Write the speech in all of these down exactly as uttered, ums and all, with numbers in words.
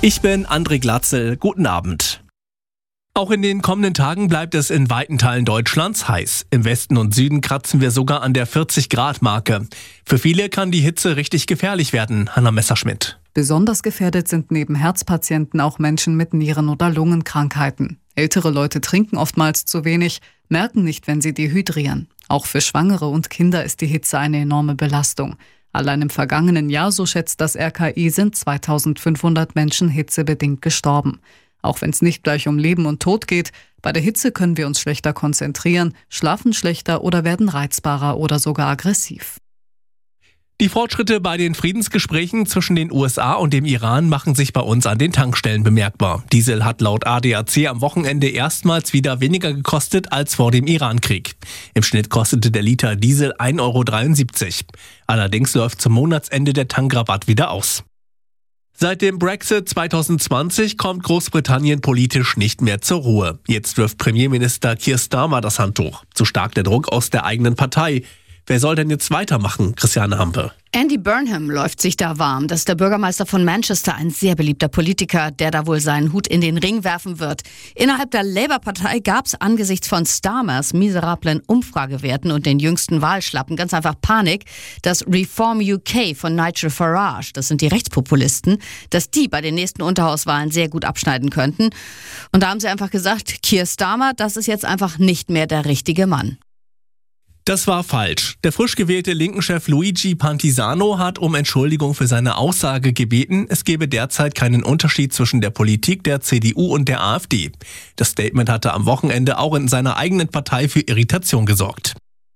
Ich bin André Glatzel. Guten Abend. Auch in den kommenden Tagen bleibt es in weiten Teilen Deutschlands heiß. Im Westen und Süden kratzen wir sogar an der vierzig Grad Marke. Für viele kann die Hitze richtig gefährlich werden. Hanna Messerschmidt. Besonders gefährdet sind neben Herzpatienten auch Menschen mit Nieren- oder Lungenkrankheiten. Ältere Leute trinken oftmals zu wenig, merken nicht, wenn sie dehydrieren. Auch für Schwangere und Kinder ist die Hitze eine enorme Belastung. Allein im vergangenen Jahr, so schätzt das R K I, sind zweitausendfünfhundert Menschen hitzebedingt gestorben. Auch wenn es nicht gleich um Leben und Tod geht, bei der Hitze können wir uns schlechter konzentrieren, schlafen schlechter oder werden reizbarer oder sogar aggressiv. Die Fortschritte bei den Friedensgesprächen zwischen den U S A und dem Iran machen sich bei uns an den Tankstellen bemerkbar. Diesel hat laut A D A C am Wochenende erstmals wieder weniger gekostet als vor dem Irankrieg. Im Schnitt kostete der Liter Diesel ein Euro dreiundsiebzig. Allerdings läuft zum Monatsende der Tankrabatt wieder aus. Seit dem Brexit zwanzig zwanzig kommt Großbritannien politisch nicht mehr zur Ruhe. Jetzt wirft Premierminister Keir Starmer das Handtuch. Zu stark der Druck aus der eigenen Partei. Wer soll denn jetzt weitermachen, Christiane Hampe? Andy Burnham läuft sich da warm. Das ist der Bürgermeister von Manchester, ein sehr beliebter Politiker, der da wohl seinen Hut in den Ring werfen wird. Innerhalb der Labour-Partei gab es angesichts von Starmers miserablen Umfragewerten und den jüngsten Wahlschlappen ganz einfach Panik, dass Reform U K von Nigel Farage, das sind die Rechtspopulisten, dass die bei den nächsten Unterhauswahlen sehr gut abschneiden könnten. Und da haben sie einfach gesagt, Keir Starmer, das ist jetzt einfach nicht mehr der richtige Mann. Das war falsch. Der frisch gewählte Linken-Chef Luigi Pantisano hat um Entschuldigung für seine Aussage gebeten, es gebe derzeit keinen Unterschied zwischen der Politik der C D U und der AfD. Das Statement hatte am Wochenende auch in seiner eigenen Partei für Irritation gesorgt.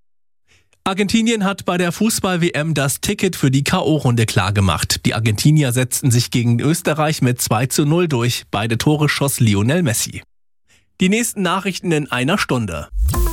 Argentinien hat bei der Fußball-W M das Ticket für die K O-Runde klargemacht. Die Argentinier setzten sich gegen Österreich mit zwei zu null durch. Beide Tore schoss Lionel Messi. Die nächsten Nachrichten in einer Stunde.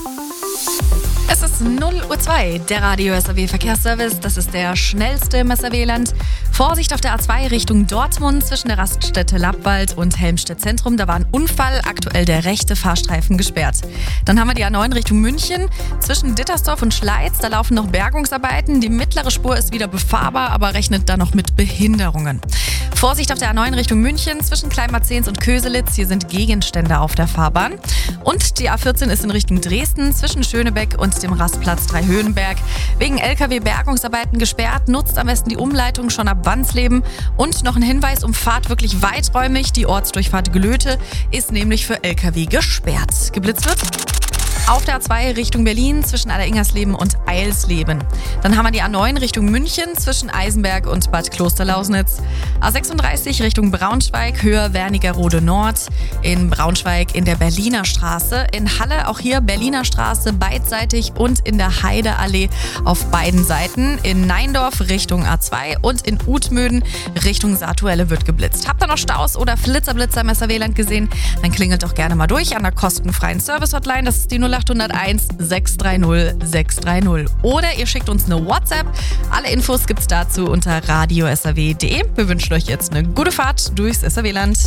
Es ist null Uhr zwei, der Radio S R W Verkehrsservice. Das ist der schnellste im S R W-Land. Vorsicht auf der A zwei Richtung Dortmund zwischen der Raststätte Lappwald und Helmstedt Zentrum. Da war ein Unfall, aktuell der rechte Fahrstreifen gesperrt. Dann haben wir die A neun Richtung München. Zwischen Dittersdorf und Schleiz, da laufen noch Bergungsarbeiten. Die mittlere Spur ist wieder befahrbar, aber rechnet da noch mit Behinderungen. Vorsicht auf der A neun Richtung München zwischen Kleinmarzens und Köselitz. Hier sind Gegenstände auf der Fahrbahn. Und die A vierzehn ist in Richtung Dresden zwischen Schönebeck und dem Rastplatz Dreihöhenberg. Wegen L K W-Bergungsarbeiten gesperrt, nutzt am besten die Umleitung schon ab Wandsleben. Und noch ein Hinweis, umfahrt wirklich weiträumig. Die Ortsdurchfahrt Glöte ist nämlich für L K W gesperrt. Geblitzt wird auf der A zwei Richtung Berlin zwischen Alleringersleben und Eilsleben. Dann haben wir die A neun Richtung München zwischen Eisenberg und Bad Klosterlausnitz. A sechsunddreißig Richtung Braunschweig, Höhe Wernigerode Nord. In Braunschweig in der Berliner Straße. In Halle auch hier Berliner Straße beidseitig und in der Heideallee auf beiden Seiten. In Neindorf Richtung A zwei und in Utmöden Richtung Saartuelle wird geblitzt. Habt ihr noch Staus oder Flitzerblitzer im S R W-Land gesehen? Dann klingelt doch gerne mal durch an der kostenfreien Service-Hotline. Das ist die null acht null eins sechs drei null sechs drei null. Oder ihr schickt uns eine WhatsApp. Alle Infos gibt's dazu unter radio s r w punkt d e. Wir wünschen euch jetzt eine gute Fahrt durchs S R W-Land.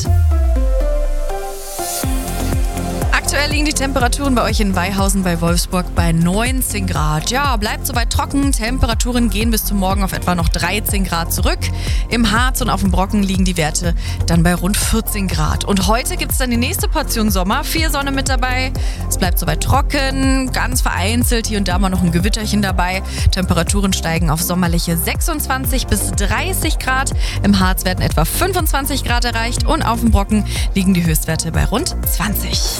Aktuell liegen die Temperaturen bei euch in Weihausen bei Wolfsburg bei neunzehn Grad. Ja, bleibt soweit trocken. Temperaturen gehen bis zum Morgen auf etwa noch dreizehn Grad zurück. Im Harz und auf dem Brocken liegen die Werte dann bei rund vierzehn Grad. Und heute gibt es dann die nächste Portion Sommer. Viel Sonne mit dabei. Es bleibt soweit trocken, ganz vereinzelt. Hier und da mal noch ein Gewitterchen dabei. Temperaturen steigen auf sommerliche sechsundzwanzig bis dreißig Grad. Im Harz werden etwa fünfundzwanzig Grad erreicht und auf dem Brocken liegen die Höchstwerte bei rund zwanzig.